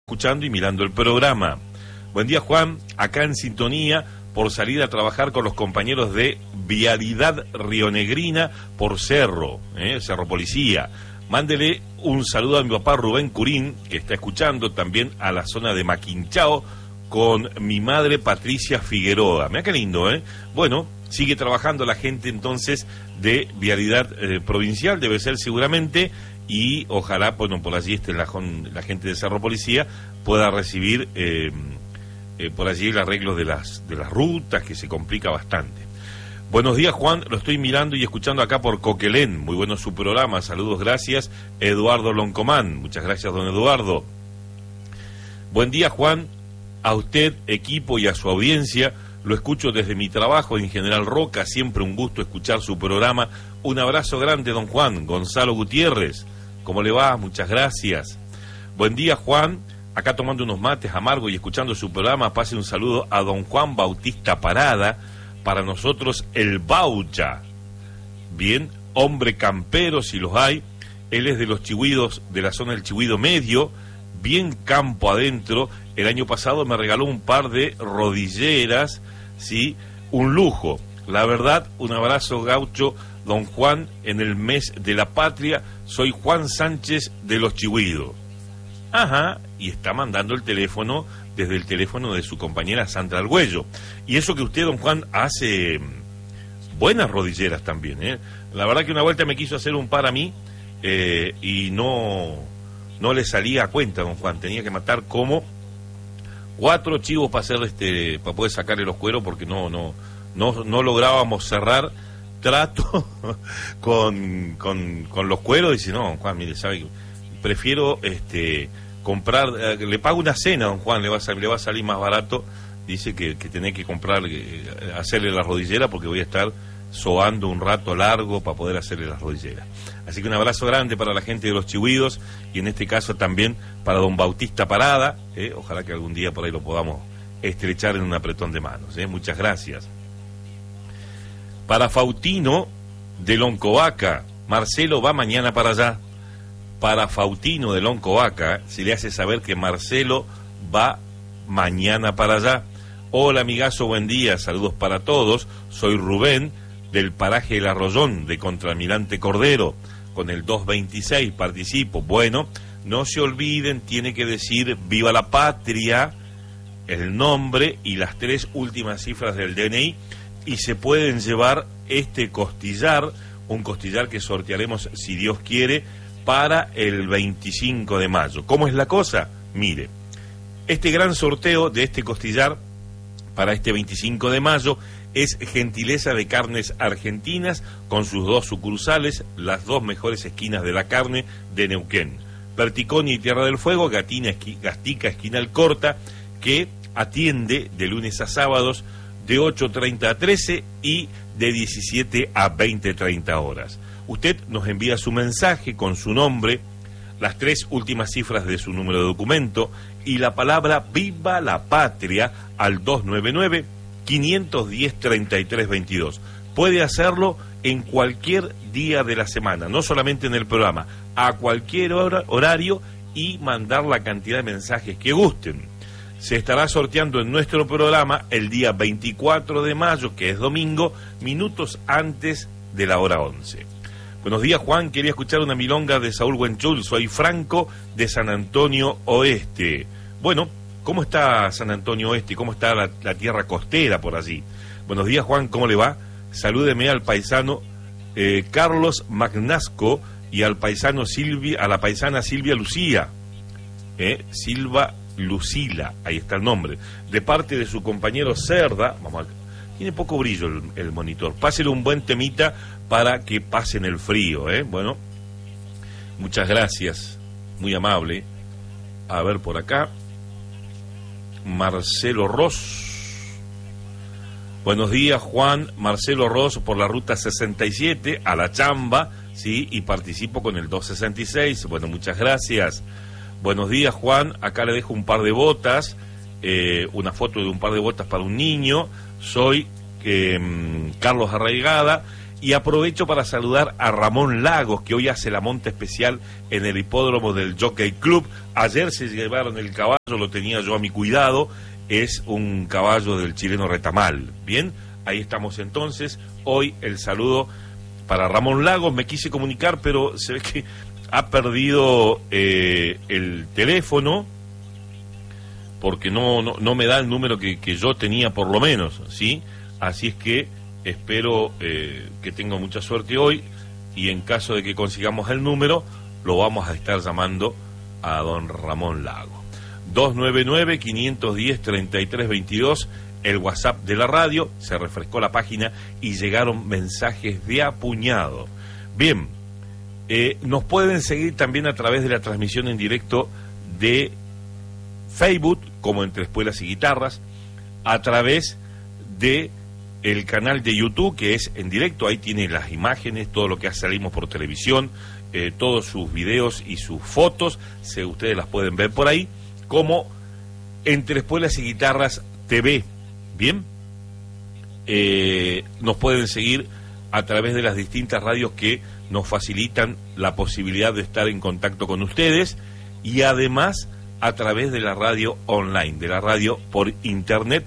escuchando y mirando el programa. Buen día, Juan, acá en sintonía por salir a trabajar con los compañeros de Vialidad Rionegrina por Cerro Policía. Mándele un saludo a mi papá Rubén Curín, que está escuchando, también a la zona de Maquinchao, con mi madre Patricia Figueroa. Mira qué lindo, ¿eh? Bueno, sigue trabajando la gente entonces de Vialidad Provincial, debe ser seguramente, y ojalá, bueno, por allí la gente de Cerro Policía pueda recibir por allí el arreglo de las rutas, que se complica bastante. Buenos días, Juan, lo estoy mirando y escuchando acá por Coquelén, muy bueno su programa, saludos, gracias, Eduardo Loncomán, muchas gracias, don Eduardo. Buen día, Juan, a usted, equipo, y a su audiencia, lo escucho desde mi trabajo en General Roca, siempre un gusto escuchar su programa. Un abrazo grande, don Juan. Gonzalo Gutiérrez, ¿cómo le va? Muchas gracias. Buen día, Juan, acá tomando unos mates amargos y escuchando su programa. Pase un saludo a don Juan Bautista Parada, para nosotros el Baucha. Bien, hombre campero si los hay, él es de los Chihuidos, de la zona del Chihuido Medio, bien campo adentro. El año pasado me regaló un par de rodilleras, ¿sí? Un lujo. La verdad, un abrazo gaucho, don Juan, en el mes de la patria. Soy Juan Sánchez de los Chihuidos. Ajá, y está mandando el teléfono desde el teléfono de su compañera Sandra Argüello. Y eso que usted, don Juan, hace buenas rodilleras también, ¿eh? La verdad que una vuelta me quiso hacer un par a mí y no le salía a cuenta, don Juan. Tenía que matar como 4 chivos para hacer para poder sacarle los cueros, porque no lográbamos cerrar trato con los cueros. Dice, no, don Juan, mire, sabe, prefiero comprar, le pago una cena, don Juan, le va a salir más barato. Dice que tenés que comprar, hacerle la rodillera, porque voy a estar sobando un rato largo para poder hacerle las rodilleras. Así que un abrazo grande para la gente de los Chihuidos, y en este caso también para don Bautista Parada, ojalá que algún día por ahí lo podamos estrechar en un apretón de manos, muchas gracias. Para Fautino de Loncovaca, Marcelo va mañana para allá. Para Fautino de Loncovaca, se le hace saber que Marcelo va mañana para allá. Hola, amigazo, buen día, saludos para todos. Soy Rubén, del paraje El Arroyón, de Contralmirante Cordero, con el 226 participo. Bueno, no se olviden, tiene que decir viva la patria, el nombre y las 3 últimas cifras del DNI, y se pueden llevar este costillar, un costillar que sortearemos, si Dios quiere, para el 25 de mayo. ¿Cómo es la cosa? Mire, este gran sorteo de este costillar para este 25 de mayo es gentileza de Carnes Argentinas, con sus 2 sucursales, las 2 mejores esquinas de la carne de Neuquén, Perticoni y Tierra del Fuego, Gastica, esquina Alcorta, que atiende de lunes a sábados de 8:30 a 13 y de 17 a 20:30 horas. Usted nos envía su mensaje con su nombre, las 3 últimas cifras de su número de documento y la palabra viva la patria al 299-510-3322. Puede hacerlo en cualquier día de la semana, no solamente en el programa, a cualquier horario, y mandar la cantidad de mensajes que gusten. Se estará sorteando en nuestro programa el día 24 de mayo, que es domingo, minutos antes de la hora 11. Buenos días, Juan, quería escuchar una milonga de Saúl Buenchul. Soy Franco de San Antonio Oeste. Bueno, ¿cómo está San Antonio Oeste? ¿Cómo está la tierra costera por allí? Buenos días, Juan, ¿cómo le va? Salúdeme al paisano Carlos Magnasco y al paisano a la paisana Silvia Lucía. Silva Lucila, ahí está el nombre. De parte de su compañero Cerda, tiene poco brillo el monitor. Pásele un buen temita para que pasen el frío, Bueno, muchas gracias, muy amable. A ver por acá, Marcelo Ross. Buenos días, Juan. Marcelo Ross, por la ruta 67 a la chamba, sí, y participo con el 266. Bueno, muchas gracias. Buenos días, Juan. Acá le dejo un par de botas, una foto de un par de botas para un niño. Soy Carlos Arraigada Y aprovecho para saludar a Ramón Lagos, que hoy hace la monta especial en el hipódromo del Jockey Club. Ayer se llevaron el caballo, lo tenía yo a mi cuidado, es un caballo del chileno Retamal. Bien, ahí estamos entonces. Hoy el saludo para Ramón Lagos. Me quise comunicar, pero se ve que ha perdido el teléfono, porque no me da el número que yo tenía por lo menos, ¿sí? Así es que espero que tenga mucha suerte hoy, y en caso de que consigamos el número, lo vamos a estar llamando a don Ramón Lago. 299-510-3322, el WhatsApp de la radio. Se refrescó la página y llegaron mensajes de apuñado. Bien, nos pueden seguir también a través de la transmisión en directo de Facebook, como Entre Espuelas y Guitarras, a través de el canal de YouTube, que es en directo. Ahí tiene las imágenes, todo lo que salimos por televisión, todos sus videos y sus fotos, ustedes las pueden ver por ahí, como Entre Espuelas y Guitarras TV. Bien, nos pueden seguir a través de las distintas radios que nos facilitan la posibilidad de estar en contacto con ustedes, y además a través de la radio online, de la radio por internet,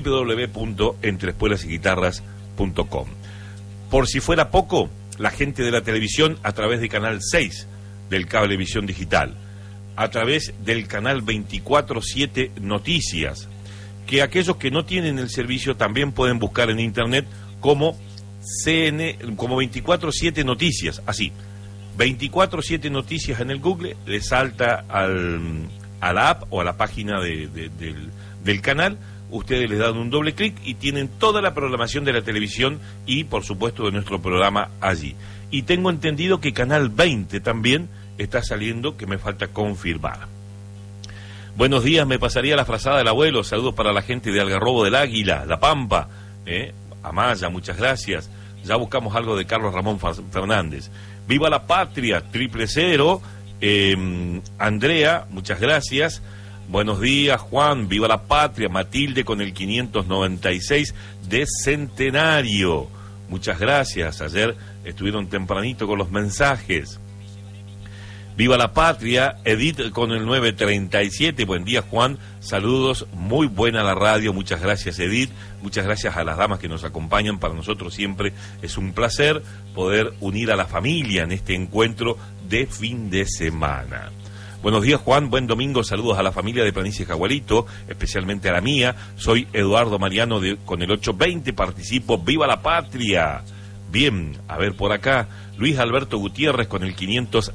www.entreespuelasyguitarras.com. Por si fuera poco, la gente de la televisión a través de Canal 6 del Cablevisión Digital, a través del canal 24/7 Noticias, que aquellos que no tienen el servicio también pueden buscar en internet como como 24/7 Noticias, así, 24/7 Noticias en el Google, le salta a la app o a la página del canal. Ustedes les dan un doble clic y tienen toda la programación de la televisión y, por supuesto, de nuestro programa allí. Y tengo entendido que Canal 20 también está saliendo, que me falta confirmar. Buenos días, me pasaría la frazada del abuelo. Saludos para la gente de Algarrobo del Águila, La Pampa, Amaya, muchas gracias. Ya buscamos algo de Carlos Ramón Fernández. Viva la patria, 000. Andrea, muchas gracias. Buenos días, Juan, viva la patria. Matilde con el 596 de Centenario. Muchas gracias. Ayer estuvieron tempranito con los mensajes. Viva la patria. Edith con el 937. Buen día, Juan. Saludos. Muy buena la radio. Muchas gracias, Edith. Muchas gracias a las damas que nos acompañan. Para nosotros siempre es un placer poder unir a la familia en este encuentro de fin de semana. Buenos días, Juan, buen domingo, saludos a la familia de Planicie Jaguarito, especialmente a la mía. Soy Eduardo Mariano con el 820, participo. ¡Viva la patria! Bien, a ver por acá, Luis Alberto Gutiérrez con el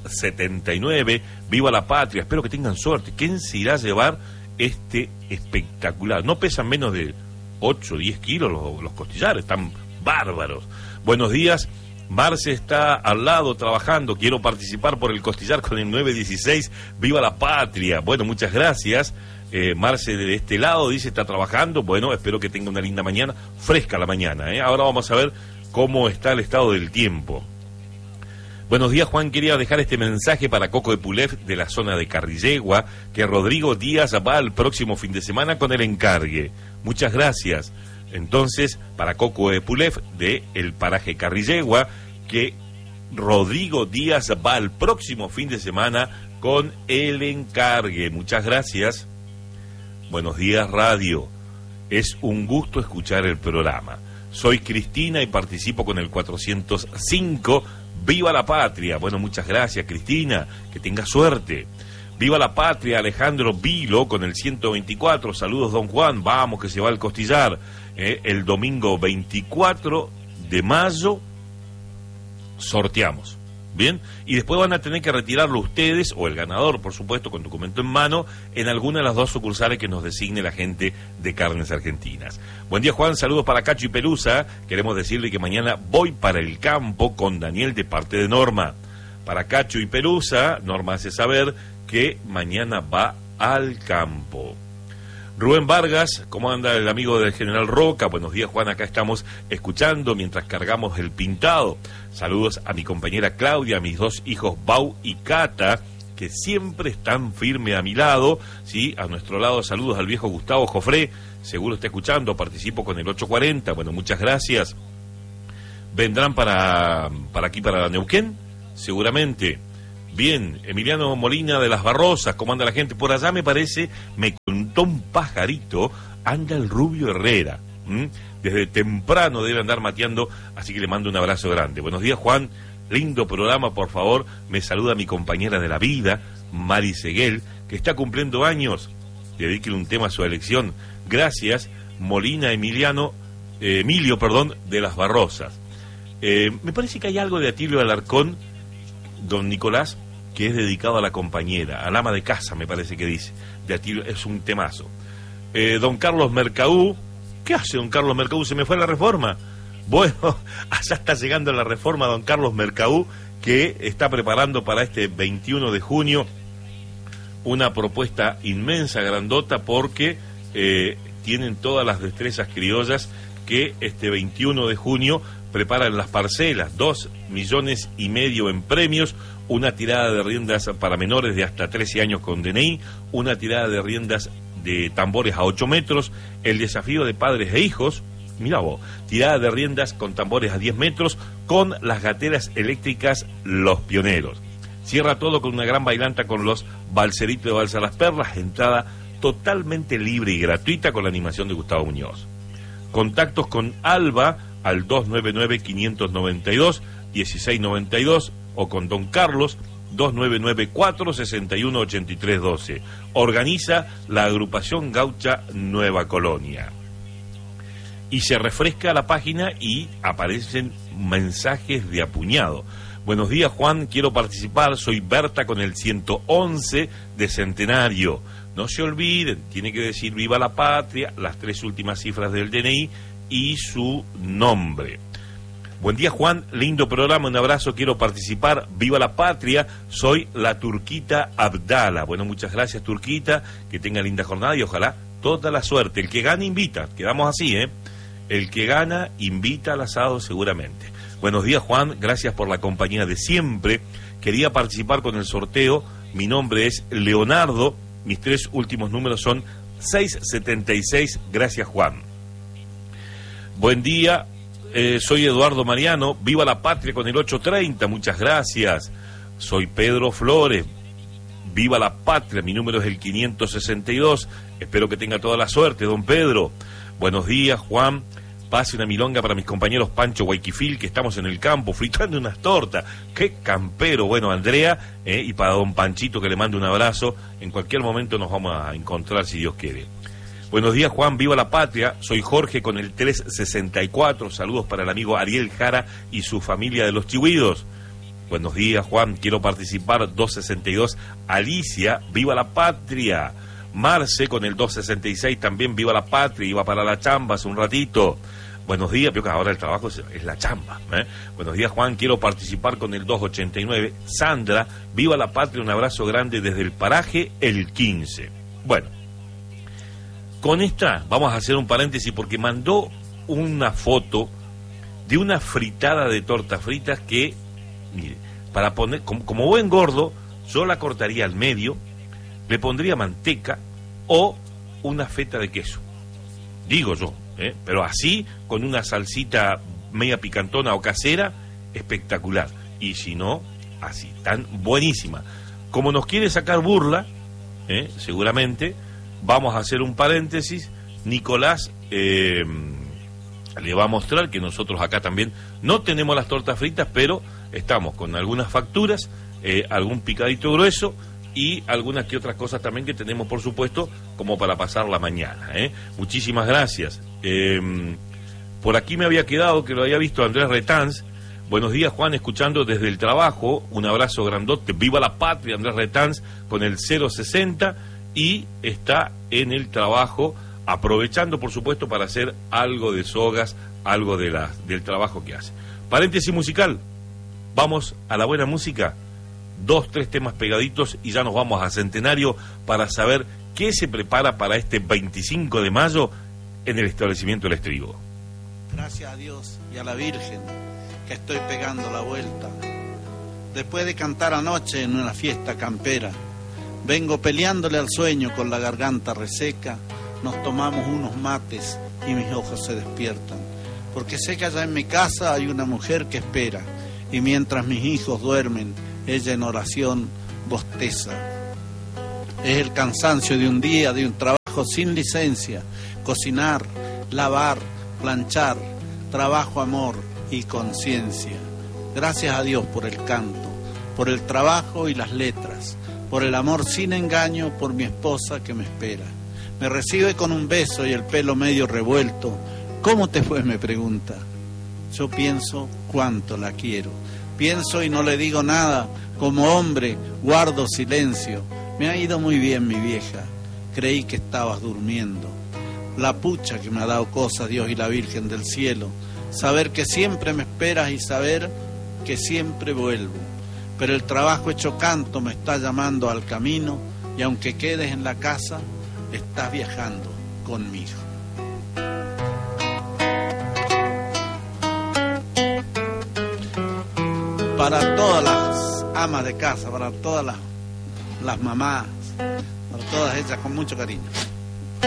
579, ¡viva la patria! Espero que tengan suerte. ¿Quién se irá a llevar este espectacular? No pesan menos de 8 o 10 kilos los costillares, están bárbaros. Buenos días. Marce está al lado trabajando, quiero participar por el costillar con el 916, ¡viva la patria! Bueno, muchas gracias. Marce de este lado dice, está trabajando. Bueno, espero que tenga una linda mañana, fresca la mañana, Ahora vamos a ver cómo está el estado del tiempo. Buenos días, Juan, quería dejar este mensaje para Coco Epulef de la zona de Carrillegua, que Rodrigo Díaz va el próximo fin de semana con el encargue. Muchas gracias. Entonces, para Coco Epulef de el paraje Carrillegua, que Rodrigo Díaz va el próximo fin de semana con el encargue. Muchas gracias. Buenos días, radio. Es un gusto escuchar el programa. Soy Cristina y participo con el 405. ¡Viva la patria! Bueno, muchas gracias, Cristina. Que tenga suerte. ¡Viva la patria! Alejandro Vilo con el 124. Saludos, don Juan. Vamos, que se va al costillar. El domingo 24 de mayo sorteamos. Bien, y después van a tener que retirarlo ustedes, o el ganador, por supuesto, con documento en mano, en alguna de las dos sucursales que nos designe la gente de Carnes Argentinas. Buen día, Juan, saludos para Cacho y Pelusa. Queremos decirle que mañana voy para el campo con Daniel de parte de Norma. Para Cacho y Pelusa, Norma hace saber que mañana va al campo. Rubén Vargas, ¿cómo anda el amigo del General Roca? Buenos días, Juan, acá estamos escuchando mientras cargamos el pintado. Saludos a mi compañera Claudia, a mis dos hijos Bau y Cata, que siempre están firmes a mi lado, ¿sí? A nuestro lado, saludos al viejo Gustavo Jofré, seguro está escuchando, participo con el 840, bueno, muchas gracias. vendrán para aquí, para Neuquén, seguramente. Bien, Emiliano Molina de Las Barrosas, ¿cómo anda la gente? Por allá me parece, me contó un pajarito, anda el Rubio Herrera. Desde temprano debe andar mateando, así que le mando un abrazo grande. Buenos días, Juan, lindo programa, por favor. Me saluda mi compañera de la vida, Mari Seguel, que está cumpliendo años. Dedíquele un tema a su elección. Gracias, Molina Emilio, de Las Barrosas. Me parece que hay algo de Atilio Alarcón, don Nicolás, que es dedicado a la compañera, al ama de casa, me parece que dice, de Atilio, es un temazo. Don Carlos Mercaú, ¿qué hace don Carlos Mercaú? ¿Se me fue la reforma? Bueno, allá está llegando la reforma don Carlos Mercaú, que está preparando para este 21 de junio una propuesta inmensa, grandota, porque tienen todas las destrezas criollas que este 21 de junio preparan las parcelas, 2,5 millones en premios, una tirada de riendas para menores de hasta 13 años con DNI, una tirada de riendas de tambores a 8 metros, el desafío de padres e hijos, mira vos, tirada de riendas con tambores a 10 metros, con las gateras eléctricas Los Pioneros. Cierra todo con una gran bailanta con los balseritos de Balsa Las Perlas, entrada totalmente libre y gratuita con la animación de Gustavo Muñoz. Contactos con Alba al 299-592-1692 o con Don Carlos 2994-618312. Organiza la agrupación gaucha Nueva Colonia. Y se refresca la página y aparecen mensajes de apuñado. Buenos días, Juan, quiero participar, soy Berta con el 111 de Centenario. No se olviden, tiene que decir viva la patria, las 3 últimas cifras del DNI y su nombre. Buen día, Juan, lindo programa, un abrazo, quiero participar, viva la patria, soy la Turquita Abdala. Bueno, muchas gracias, Turquita, que tenga linda jornada y ojalá toda la suerte. El que gana invita, quedamos así, el que gana invita al asado seguramente. Buenos días, Juan, gracias por la compañía de siempre, quería participar con el sorteo, mi nombre es Leonardo, mis 3 últimos números son 676, gracias, Juan. Buen día, soy Eduardo Mariano, viva la patria con el 830, muchas gracias. Soy Pedro Flores, viva la patria, mi número es el 562, espero que tenga toda la suerte, don Pedro. Buenos días, Juan, pase una milonga para mis compañeros Pancho Guayquifil, que estamos en el campo fritando unas tortas. ¡Qué campero! Bueno, Andrea, y para don Panchito, que le mando un abrazo, en cualquier momento nos vamos a encontrar si Dios quiere. Buenos días, Juan, viva la patria, soy Jorge con el 364, saludos para el amigo Ariel Jara y su familia de Los Chihuidos. Buenos días, Juan, quiero participar, 262, Alicia, viva la patria. Marce con el 266, también viva la patria, iba para la chamba hace un ratito. Buenos días, creo que ahora el trabajo es la chamba. Buenos días, Juan, quiero participar con el 289, Sandra, viva la patria, un abrazo grande desde el paraje El 15. Bueno, con esta vamos a hacer un paréntesis porque mandó una foto de una fritada de tortas fritas que, mire, para poner, como buen gordo, yo la cortaría al medio, le pondría manteca o una feta de queso. Digo yo, pero así, con una salsita media picantona o casera, espectacular. Y si no, así, tan buenísima. Como nos quiere sacar burla, seguramente, vamos a hacer un paréntesis. Nicolás le va a mostrar que nosotros acá también no tenemos las tortas fritas, pero estamos con algunas facturas, algún picadito grueso y algunas que otras cosas también que tenemos, por supuesto, como para pasar la mañana. Muchísimas gracias. Por aquí me había quedado, que lo había visto Andrés Retanz. Buenos días, Juan, escuchando desde el trabajo, un abrazo grandote, viva la patria, Andrés Retanz, con el 060, y está en el trabajo, aprovechando, por supuesto, para hacer algo de sogas, algo de del trabajo que hace. Paréntesis musical, vamos a la buena música, 2, 3 temas pegaditos y ya nos vamos a Centenario para saber qué se prepara para este 25 de mayo en el establecimiento El Estribo. Gracias a Dios y a la Virgen que estoy pegando la vuelta. Después de cantar anoche en una fiesta campera, vengo peleándole al sueño con la garganta reseca, nos tomamos unos mates y mis ojos se despiertan. porque sé que allá en mi casa hay una mujer que espera, y mientras mis hijos duermen, ella en oración bosteza. Es el cansancio de un día, de un trabajo sin licencia, cocinar, lavar, planchar, trabajo, amor y conciencia. Gracias a Dios por el canto, por el trabajo y las letras, por el amor sin engaño, por mi esposa que me espera. Me recibe con un beso y el pelo medio revuelto. ¿Cómo te fue?, me pregunta. Yo pienso cuánto la quiero. Pienso y no le digo nada. Como hombre guardo silencio. Me ha ido muy bien, mi vieja. Creí que estabas durmiendo. La pucha que me ha dado cosas Dios y la Virgen del cielo. Saber que siempre me esperas y saber que siempre vuelvo. Pero el trabajo hecho canto me está llamando al camino, y aunque quedes en la casa, estás viajando conmigo. Para todas las amas de casa, para todas las mamás, para todas ellas, con mucho cariño.